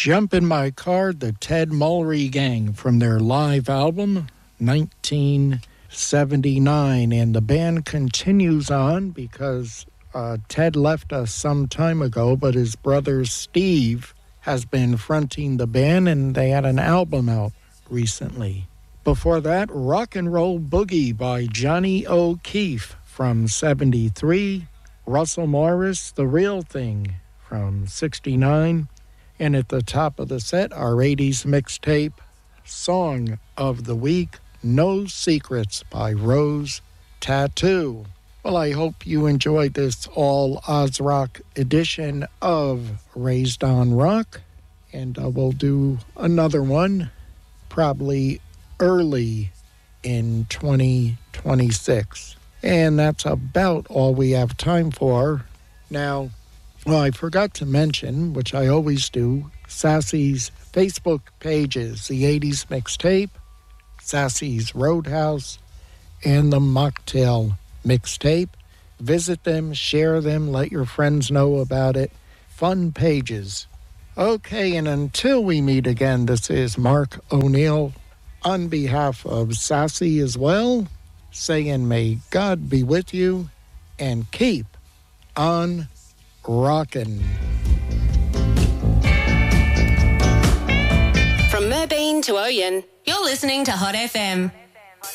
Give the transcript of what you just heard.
Jump in My Car, the Ted Mulry Gang, from their live album, 1979. And the band continues on because Ted left us some time ago, but his brother Steve has been fronting the band, and they had an album out recently. Before that, Rock and Roll Boogie by Johnny O'Keefe from 73. Russell Morris, The Real Thing from 69. And at the top of the set, our 80s mixtape, Song of the Week, No Secrets by Rose Tattoo. Well, I hope you enjoyed this all Oz Rock edition of Raised on Rock. And we'll do another one probably early in 2026. And that's about all we have time for. Now, well, I forgot to mention, which I always do, Sassy's Facebook pages, the 80s Mixtape, Sassy's Roadhouse, and the Mocktail Mixtape. Visit them, share them, let your friends know about it. Fun pages. Okay, and until we meet again, this is Mark O'Neill on behalf of Sassy as well, saying may God be with you and keep on rockin'. From Merbeen to Oyen, you're listening to Hot FM.